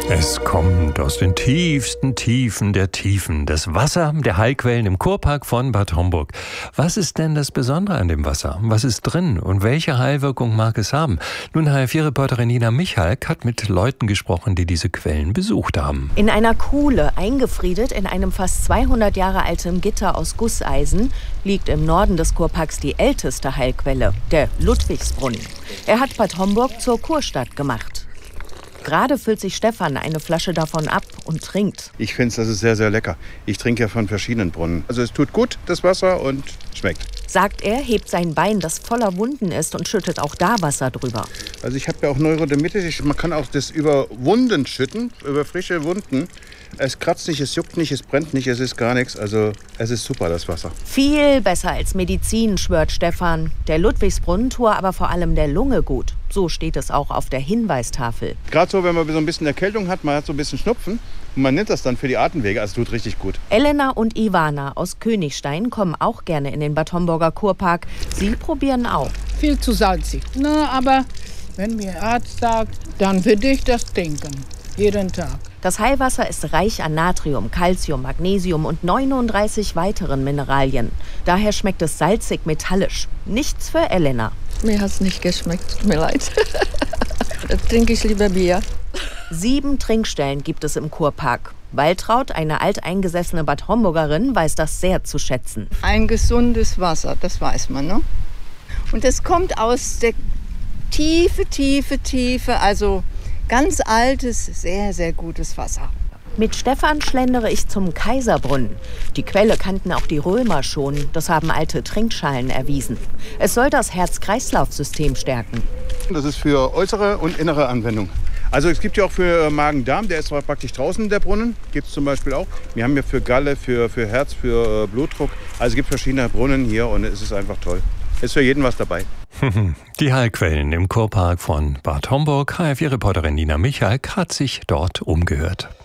Es kommt aus den tiefsten Tiefen der Tiefen das Wasser der Heilquellen im Kurpark von Bad Homburg. Was ist denn das Besondere an dem Wasser? Was ist drin und welche Heilwirkung mag es haben? Nun, HR4-Reporterin Nina Michalk hat mit Leuten gesprochen, die diese Quellen besucht haben. In einer Kuhle, eingefriedet in einem fast 200 Jahre alten Gitter aus Gusseisen, liegt im Norden des Kurparks die älteste Heilquelle, der Ludwigsbrunnen. Er hat Bad Homburg zur Kurstadt gemacht. Gerade füllt sich Stefan eine Flasche davon ab und trinkt. Ich finde es sehr, sehr lecker. Ich trinke ja von verschiedenen Brunnen. Also es tut gut, das Wasser, und schmeckt. Sagt er, hebt sein Bein, das voller Wunden ist, und schüttet auch da Wasser drüber. Also ich habe ja auch Neurodermitis. Man kann auch das über Wunden schütten, über frische Wunden. Es kratzt nicht, es juckt nicht, es brennt nicht, es ist gar nichts. Also es ist super, das Wasser. Viel besser als Medizin, schwört Stefan. Der Ludwigsbrunnen tue aber vor allem der Lunge gut. So steht es auch auf der Hinweistafel. Gerade so, wenn man so ein bisschen Erkältung hat, man hat so ein bisschen Schnupfen und man nimmt das dann für die Atemwege, also tut richtig gut. Elena und Ivana aus Königstein kommen auch gerne in den Bad Homburger Kurpark. Sie probieren auch. Viel zu salzig. Na, aber wenn mir Arzt sagt, dann würde ich das trinken. Jeden Tag. Das Heilwasser ist reich an Natrium, Calcium, Magnesium und 39 weiteren Mineralien. Daher schmeckt es salzig-metallisch. Nichts für Elena. Mir hat es nicht geschmeckt, tut mir leid. Da trinke ich lieber Bier. 7 Trinkstellen gibt es im Kurpark. Waltraud, eine alteingesessene Bad Homburgerin, weiß das sehr zu schätzen. Ein gesundes Wasser, das weiß man, ne? Und es kommt aus der Tiefe, also ganz altes, sehr, sehr gutes Wasser. Mit Stefan schlendere ich zum Kaiserbrunnen. Die Quelle kannten auch die Römer schon. Das haben alte Trinkschalen erwiesen. Es soll das Herz-Kreislauf-System stärken. Das ist für äußere und innere Anwendung. Also es gibt ja auch für Magen-Darm, der ist zwar praktisch draußen, der Brunnen, gibt es zum Beispiel auch. Wir haben ja für Galle, für Herz, für Blutdruck. Also es gibt verschiedene Brunnen hier und es ist einfach toll. Ist für jeden was dabei. Die Heilquellen im Kurpark von Bad Homburg. HR4-Reporterin Nina Michalk hat sich dort umgehört.